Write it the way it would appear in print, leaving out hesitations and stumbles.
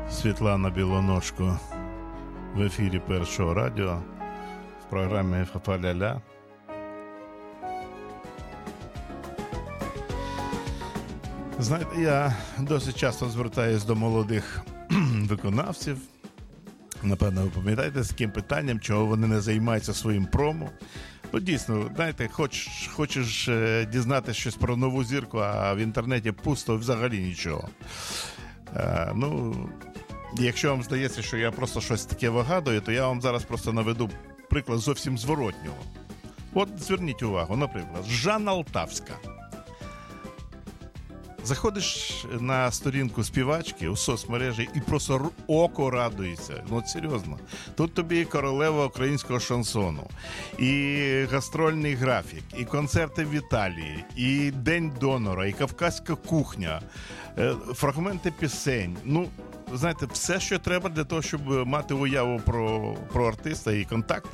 Світлана Білоножко в ефірі Першого радіо в програмі «Фа-фа-ля-ля». Знаєте, я досить часто звертаюсь до молодих виконавців. Напевно, ви пам'ятаєте, з таким питанням, чого вони не займаються своїм промо. Ну, дійсно, знаєте, хочеш дізнатися щось про нову зірку, а в інтернеті пусто взагалі нічого. Якщо вам здається, що я просто щось таке вигадую, то я вам зараз просто наведу приклад зовсім зворотнього. От зверніть увагу, наприклад, Жанна Алтавська. Заходиш на сторінку співачки у соцмережі і просто око радується. Ну, от серйозно. Тут тобі і королева українського шансону, і гастрольний графік, і концерти в Італії, і День донора, і Кавказька кухня, фрагменти пісень. Ну, знаєте, все, що треба для того, щоб мати уяву про артиста і контакт